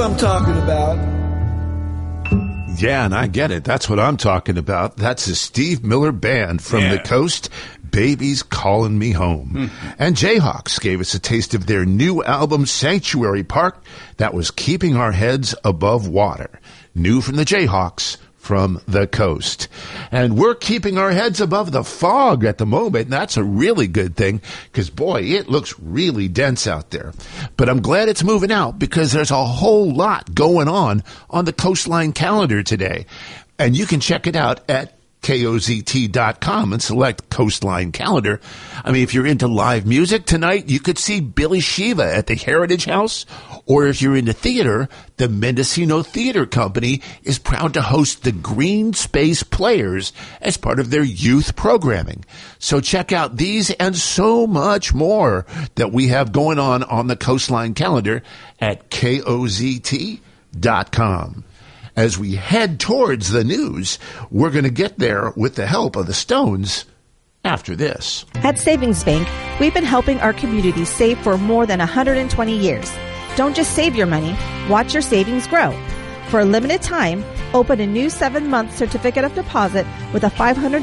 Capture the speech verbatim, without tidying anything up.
I'm talking about. Yeah, and I get it. That's what I'm talking about. That's the Steve Miller Band from Yeah. the coast. Baby's Calling Me Home. Mm-hmm. And Jayhawks gave us a taste of their new album, Sanctuary Park, that was keeping our heads above water. New from the Jayhawks from the coast. And we're keeping our heads above the fog at the moment, and that's a really good thing, because, boy, it looks really dense out there. But I'm glad it's moving out, because there's a whole lot going on on the Coastline calendar today. And you can check it out at K O Z T dot com and select Coastline Calendar. I mean, if you're into live music tonight, you could see Billy Shiva at the Heritage House. Or if you're into theater, the Mendocino Theater Company is proud to host the Green Space Players as part of their youth programming. So check out these and so much more that we have going on on the Coastline Calendar at K O Z T dot com. As we head towards the news, we're going to get there with the help of the Stones after this. At Savings Bank, we've been helping our community save for more than one hundred twenty years. Don't just save your money, watch your savings grow. For a limited time, open a new seven-month certificate of deposit with a five hundred